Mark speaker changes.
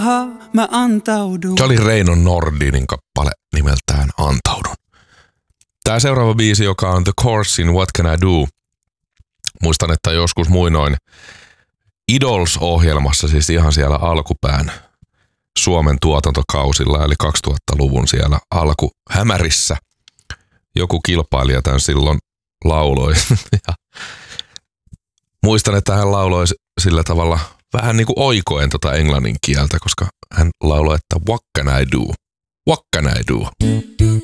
Speaker 1: Mä antaudun.
Speaker 2: Se oli Reino Nordinin kappale nimeltään Antaudun. Tää seuraava biisi, joka on The Coursin What Can I Do? Muistan, että joskus muinoin Idols-ohjelmassa, siis ihan siellä alkupään Suomen tuotantokausilla, eli 2000-luvun siellä alkuhämärissä, joku kilpailija tämän silloin lauloi. Ja muistan, että hän lauloi sillä tavalla vähän niin kuin oikoen tota englannin kieltä, koska hän lauloi, että what can I do? What can I do?